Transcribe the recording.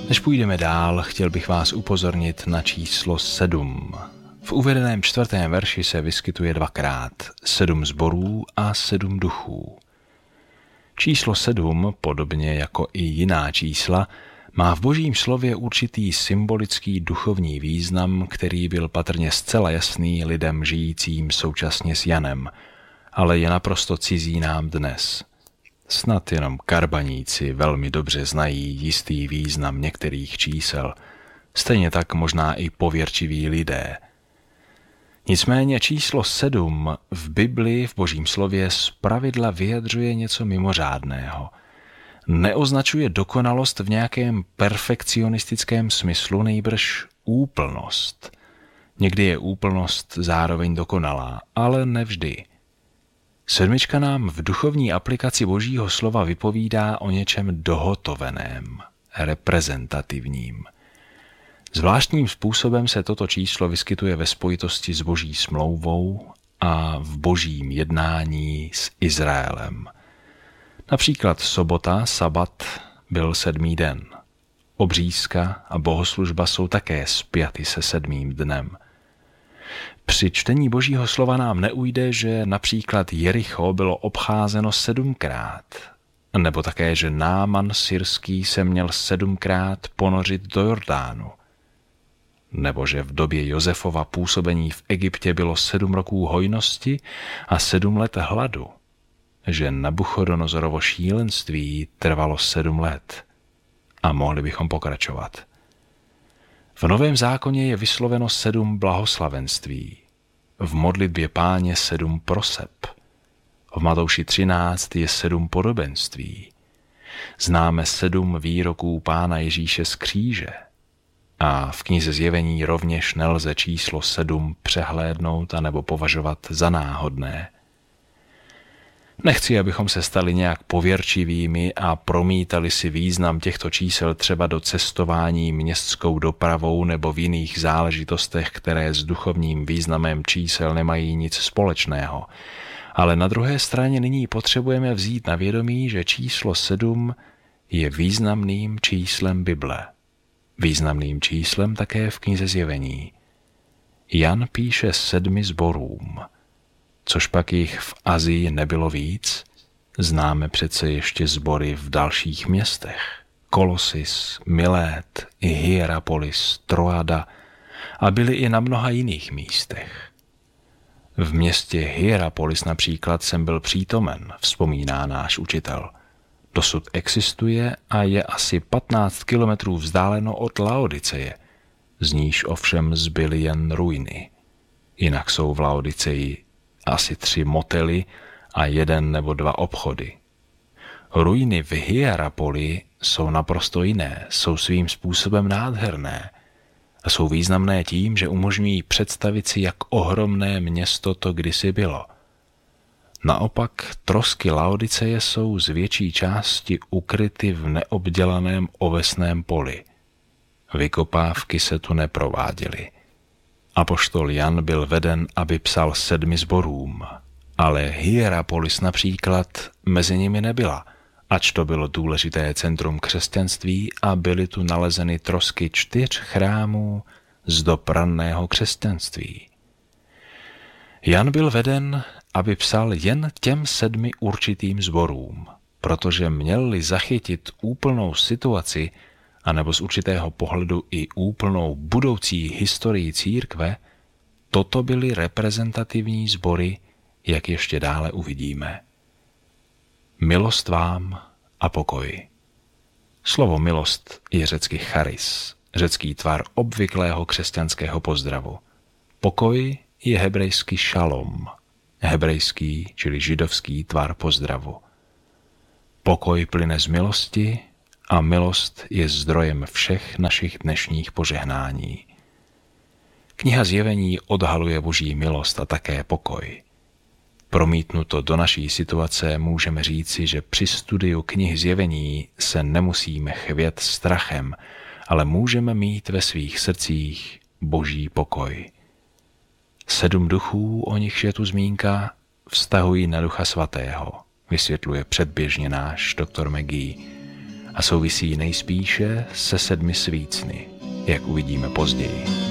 Než půjdeme dál, chtěl bych vás upozornit na číslo 7. V uvedeném 4. verši se vyskytuje dvakrát 7 sborů a 7 duchů. Číslo 7, podobně jako i jiná čísla, má v Božím slově určitý symbolický duchovní význam, který byl patrně zcela jasný lidem žijícím současně s Janem, ale je naprosto cizí nám dnes. Snad jenom karbaníci velmi dobře znají jistý význam některých čísel, stejně tak možná i pověrčiví lidé. Nicméně číslo 7 v Bibli, v Božím slově, zpravidla vyjadřuje něco mimořádného. Neoznačuje dokonalost v nějakém perfekcionistickém smyslu, nejbrž úplnost. Někdy je úplnost zároveň dokonalá, ale nevždy. 7 nám v duchovní aplikaci Božího slova vypovídá o něčem dohotoveném, reprezentativním. Zvláštním způsobem se toto číslo vyskytuje ve spojitosti s Boží smlouvou a v Božím jednání s Izraelem. Například sobota, sabat, byl 7. den. Obřízka a bohoslužba jsou také spjaty se 7. dnem. Při čtení Božího slova nám neujde, že například Jericho bylo obcházeno 7krát, nebo také, že Náman syrský se měl 7krát ponořit do Jordánu, nebo že v době Josefova působení v Egyptě bylo 7 roků hojnosti a 7 let hladu, že Nabuchodonozorovo šílenství trvalo 7 let. A mohli bychom pokračovat. V Novém zákoně je vysloveno 7 blahoslavenství, v modlitbě Páně 7 proseb, v Matouši 13 je 7 podobenství, známe 7 výroků Pána Ježíše z kříže a v knize Zjevení rovněž nelze číslo 7 přehlédnout anebo považovat za náhodné. Nechci, abychom se stali nějak pověrčivými a promítali si význam těchto čísel třeba do cestování městskou dopravou nebo v jiných záležitostech, které s duchovním významem čísel nemají nic společného. Ale na druhé straně nyní potřebujeme vzít na vědomí, že číslo 7 je významným číslem Bible. Významným číslem také v knize Zjevení. Jan píše 7 sborům. Což pak jich v Asii nebylo víc, známe přece ještě sbory v dalších městech. Kolosis, Milét i Hierapolis, Troada a byly i na mnoha jiných místech. V městě Hierapolis například jsem byl přítomen, vzpomíná náš učitel. Dosud existuje a je asi 15 kilometrů vzdáleno od Laodiceje, z níž ovšem zbyly jen ruiny. Jinak jsou v Laodiceji asi 3 motely a 1 nebo 2 obchody. Ruiny v Hierapoli jsou naprosto jiné, jsou svým způsobem nádherné a jsou významné tím, že umožňují představit si, jak ohromné město to kdysi bylo. Naopak trosky Laodiceje jsou z větší části ukryty v neobdělaném ovesném poli. Vykopávky se tu neprováděly. Apoštol Jan byl veden, aby psal 7 sborům, ale Hierapolis například mezi nimi nebyla, ač to bylo důležité centrum křesťanství a byly tu nalezeny trosky 4 chrámů z dob raného křesťanství. Jan byl veden, aby psal jen těm 7 určitým sborům, protože měl-li zachytit úplnou situaci, anebo z určitého pohledu i úplnou budoucí historii církve, toto byly reprezentativní sbory, jak ještě dále uvidíme. Milost vám a pokoj. Slovo milost je řecky charis, řecký tvar obvyklého křesťanského pozdravu. Pokoj je hebrejský šalom, hebrejský, čili židovský tvar pozdravu. Pokoj plyne z milosti a milost je zdrojem všech našich dnešních požehnání. Kniha Zjevení odhaluje Boží milost a také pokoj. Promítnuto do naší situace můžeme říci, že při studiu knihy Zjevení se nemusíme chvět strachem, ale můžeme mít ve svých srdcích Boží pokoj. 7 duchů, o nichž je tu zmínka, vztahují na Ducha Svatého, vysvětluje předběžně náš doktor McGee. a souvisí nejspíše se 7 svícny, jak uvidíme později.